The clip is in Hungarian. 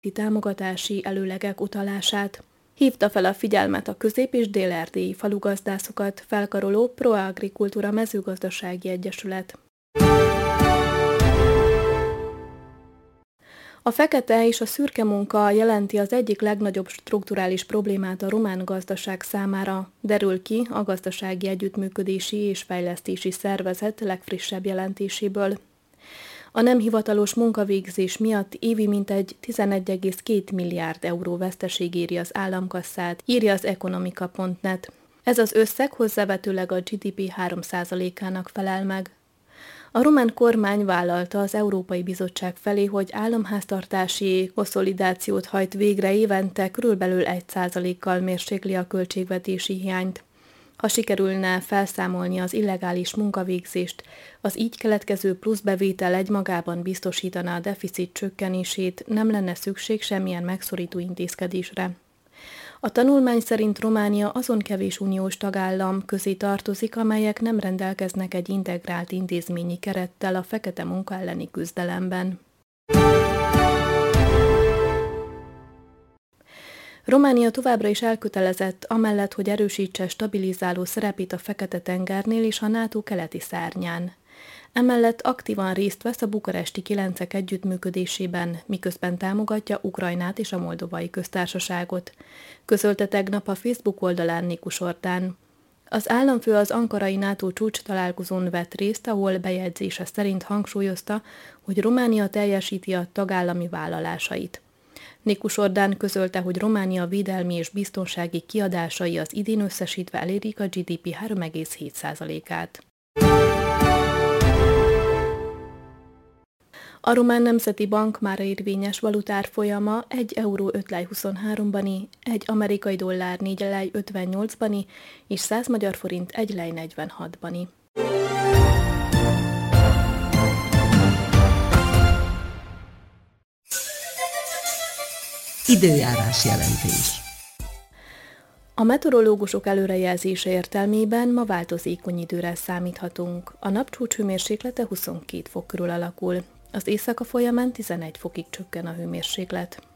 támogatási előlegek utalását. Hívta fel a figyelmet a közép- és dél-erdélyi falugazdászokat felkaroló Pro-Agricultura mezőgazdasági egyesület. A fekete és a szürke munka jelenti az egyik legnagyobb strukturális problémát a román gazdaság számára, derül ki a Gazdasági Együttműködési és Fejlesztési Szervezet legfrissebb jelentéséből. A nem hivatalos munkavégzés miatt évi mintegy 11,2 milliárd euró veszteség éri az államkasszát, írja az Economica.net. Ez az összeg hozzávetőleg a GDP 3%-ának felel meg. A román kormány vállalta az Európai Bizottság felé, hogy államháztartási konszolidációt hajt végre évente, körülbelül 1%-kal mérsékli a költségvetési hiányt. Ha sikerülne felszámolni az illegális munkavégzést, az így keletkező pluszbevétel egymagában biztosítaná a deficit csökkenését, nem lenne szükség semmilyen megszorító intézkedésre. A tanulmány szerint Románia azon kevés uniós tagállam közé tartozik, amelyek nem rendelkeznek egy integrált intézményi kerettel a fekete munka elleni küzdelemben. Románia továbbra is elkötelezett amellett, hogy erősítse stabilizáló szerepét a Fekete-tengernél és a NATO keleti szárnyán. Emellett aktívan részt vesz a bukaresti kilencek együttműködésében, miközben támogatja Ukrajnát és a Moldovai Köztársaságot, közölte tegnap a Facebook oldalán Nikus Orbán. Az államfő az ankarai NATO csúcs találkozón vett részt, ahol bejegyzése szerint hangsúlyozta, hogy Románia teljesíti a tagállami vállalásait. Nikus Orbán közölte, hogy Románia védelmi és biztonsági kiadásai az idén összesítve elérik a GDP 3,7%-át. A Román Nemzeti Bank mára érvényes valutárfolyama 1 euró 5 lej 23-bani, 1 amerikai dollár 4 lej 58-bani és 100 magyar forint 1 lej 46-bani. Időjárás jelentés. A meteorológusok előrejelzése értelmében ma változékony időre számíthatunk. A napcsúcs hőmérséklete 22 fok körül alakul. Az éjszaka folyamán 11 fokig csökken a hőmérséklet.